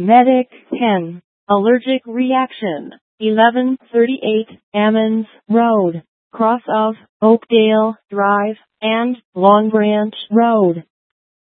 Medic 10. Allergic reaction. 1138 Ammons Road, cross of Oakdale Drive and Long Branch Road.